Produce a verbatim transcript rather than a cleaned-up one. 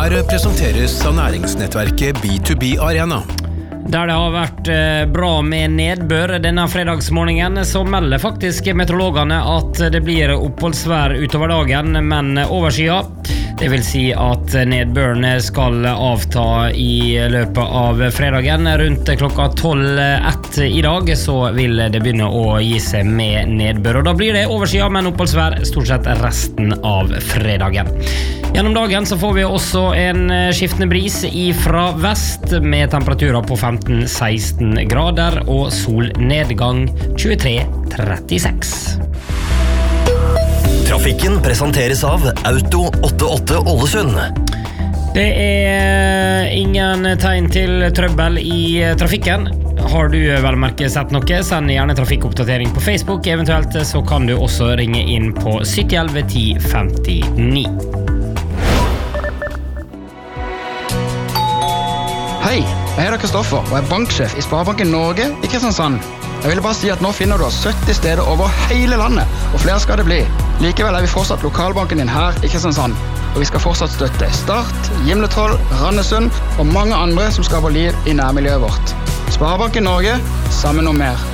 Her presenteres av næringsnettverket B to B Arena. Der det har vært bra med nedbør denne fredagsmorgenen, så melder faktisk meteorologene at det blir oppholdsvær utover dagen, men overskya. Det vil si at nedbørene skal avta i løpet av fredagen. Rundt klokka tolv ett i dag så vil det begynne å gi seg med nedbør. Og da blir det overskya, men oppholdsvær stort sett resten av fredagen. Gjennom dagen så får vi også en skiftende bris fra vest med temperaturer på femten seksten grader og solnedgang tjuetre trettiseks. Trafikken presenteres av Auto åttiåtte Ålesund. Det er ingen tegn til trøbbel i trafikken. Har du vel merket sett noe, send gjerne trafikkoppdatering på Facebook. Eventuelt så kan du også ringe inn på sytti elleve ti femtini. Hei, jeg heter Kristoffer og er banksjef i Sparebanken Norge i Kristiansand. Jeg ville bare si at nå finner du oss sytti steder over hele landet, og flere skal det bli. Likevel er vi fortsatt lokalbanken din her i Kristiansand, og vi skal fortsatt støtte Start, Gimletroll, Randesund og mange andre som skaper liv i nærmiljøet vårt. Sparebanken Norge, sammen om mer.